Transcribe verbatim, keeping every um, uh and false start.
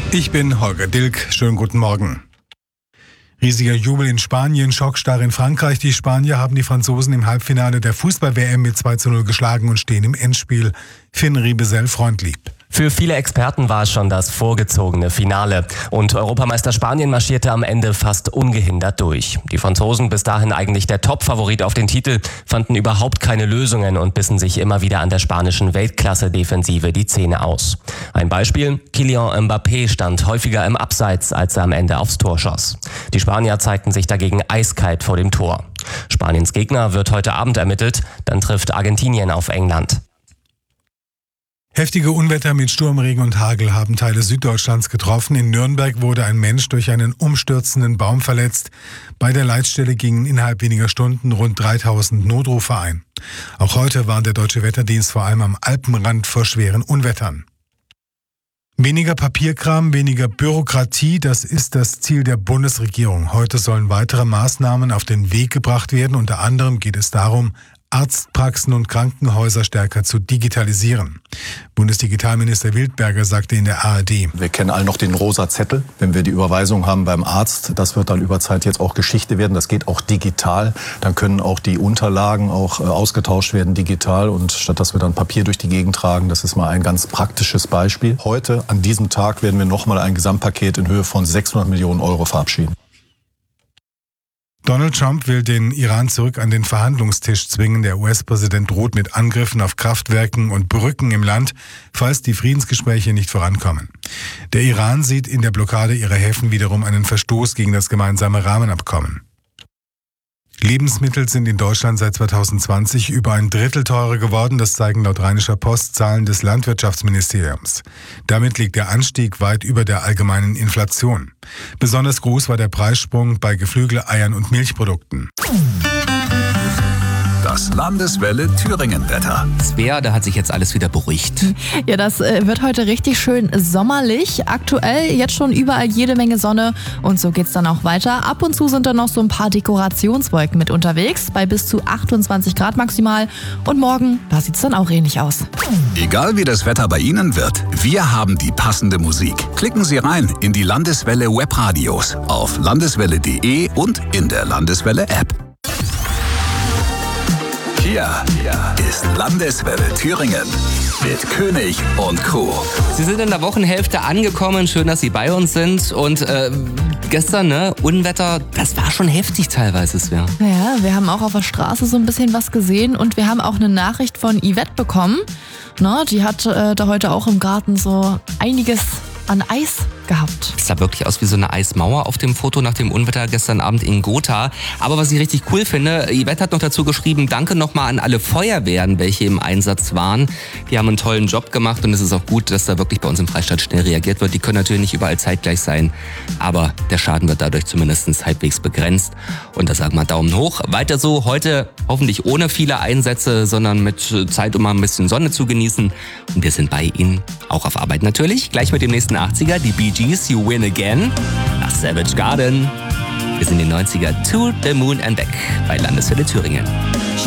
Ich bin Holger Dilk. Schönen guten Morgen. Riesiger Jubel in Spanien, Schockstarre in Frankreich. Die Spanier haben die Franzosen im Halbfinale der Fußball-W M mit zwei zu null geschlagen und stehen im Endspiel. Finn Riebesell freundlieb. Für viele Experten war es schon das vorgezogene Finale. Und Europameister Spanien marschierte am Ende fast ungehindert durch. Die Franzosen, bis dahin eigentlich der Top-Favorit auf den Titel, fanden überhaupt keine Lösungen und bissen sich immer wieder an der spanischen Weltklasse-Defensive die Zähne aus. Ein Beispiel: Kylian Mbappé stand häufiger im Abseits, als er am Ende aufs Tor schoss. Die Spanier zeigten sich dagegen eiskalt vor dem Tor. Spaniens Gegner wird heute Abend ermittelt, dann trifft Argentinien auf England. Heftige Unwetter mit Sturmregen und Hagel haben Teile Süddeutschlands getroffen. In Nürnberg wurde ein Mensch durch einen umstürzenden Baum verletzt. Bei der Leitstelle gingen innerhalb weniger Stunden rund dreitausend Notrufe ein. Auch heute warnt der Deutsche Wetterdienst vor allem am Alpenrand vor schweren Unwettern. Weniger Papierkram, weniger Bürokratie, das ist das Ziel der Bundesregierung. Heute sollen weitere Maßnahmen auf den Weg gebracht werden. Unter anderem geht es darum, Arztpraxen und Krankenhäuser stärker zu digitalisieren. Bundesdigitalminister Wildberger sagte in der A R D: Wir kennen alle noch den rosa Zettel, wenn wir die Überweisung haben beim Arzt. Das wird dann über Zeit jetzt auch Geschichte werden. Das geht auch digital. Dann können auch die Unterlagen auch äh, ausgetauscht werden digital. Und statt dass wir dann Papier durch die Gegend tragen, das ist mal ein ganz praktisches Beispiel. Heute, an diesem Tag, werden wir nochmal ein Gesamtpaket in Höhe von sechshundert Millionen Euro verabschieden. Donald Trump will den Iran zurück an den Verhandlungstisch zwingen. Der U S-Präsident droht mit Angriffen auf Kraftwerken und Brücken im Land, falls die Friedensgespräche nicht vorankommen. Der Iran sieht in der Blockade ihrer Häfen wiederum einen Verstoß gegen das gemeinsame Rahmenabkommen. Lebensmittel sind in Deutschland seit zweitausendzwanzig über ein Drittel teurer geworden. Das zeigen laut Rheinischer Post Zahlen des Landwirtschaftsministeriums. Damit liegt der Anstieg weit über der allgemeinen Inflation. Besonders groß war der Preissprung bei Geflügel, Eiern und Milchprodukten. Das Landeswelle Thüringen-Wetter. Svea, da hat sich jetzt alles wieder beruhigt. Ja, das äh, wird heute richtig schön sommerlich. Aktuell jetzt schon überall jede Menge Sonne und so geht's dann auch weiter. Ab und zu sind dann noch so ein paar Dekorationswolken mit unterwegs, bei bis zu achtundzwanzig Grad maximal. Und morgen, da sieht's dann auch ähnlich aus. Egal wie das Wetter bei Ihnen wird, wir haben die passende Musik. Klicken Sie rein in die Landeswelle Webradios auf landeswelle punkt de und in der Landeswelle App. Hier ist Landeswelle Thüringen mit König und Co. Sie sind in der Wochenhälfte angekommen. Schön, dass Sie bei uns sind. Und äh, gestern, ne, Unwetter, das war schon heftig teilweise, Svea. Ja, wir haben auch auf der Straße so ein bisschen was gesehen und wir haben auch eine Nachricht von Yvette bekommen. Na, die hat äh, da heute auch im Garten so einiges an Eis gehabt. Es sah wirklich aus wie so eine Eismauer auf dem Foto nach dem Unwetter gestern Abend in Gotha. Aber was ich richtig cool finde, Yvette hat noch dazu geschrieben, danke nochmal an alle Feuerwehren, welche im Einsatz waren. Die haben einen tollen Job gemacht und es ist auch gut, dass da wirklich bei uns im Freistaat schnell reagiert wird. Die können natürlich nicht überall zeitgleich sein, aber der Schaden wird dadurch zumindest halbwegs begrenzt. Und da sagen wir Daumen hoch. Weiter so, heute hoffentlich ohne viele Einsätze, sondern mit Zeit, um mal ein bisschen Sonne zu genießen. Und wir sind bei Ihnen, auch auf Arbeit natürlich. Gleich mit dem nächsten achtziger, die Bee Gees, You Win Again, nach Savage Garden. Wir sind in den neunziger, To the Moon and Back bei Landeswelle Thüringen.